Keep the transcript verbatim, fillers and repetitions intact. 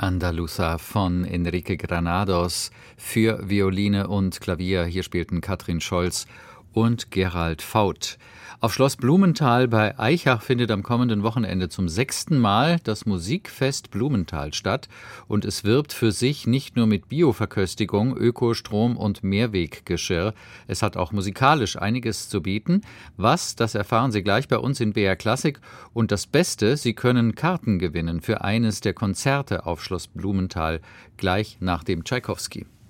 Andaluza von Enrique Granados für Violine und Klavier. Hier spielten Katrin Scholz und Gerald Faut. Auf Schloss Blumenthal bei Aichach findet am kommenden Wochenende zum sechsten Mal das Musikfest Blumenthal statt und es wirbt für sich nicht nur mit Bioverköstigung, Ökostrom und Mehrweggeschirr. Es hat auch musikalisch einiges zu bieten. Was, das erfahren Sie gleich bei uns in B R Klassik. Und das Beste, Sie können Karten gewinnen für eines der Konzerte auf Schloss Blumenthal gleich nach dem Tschaikowski.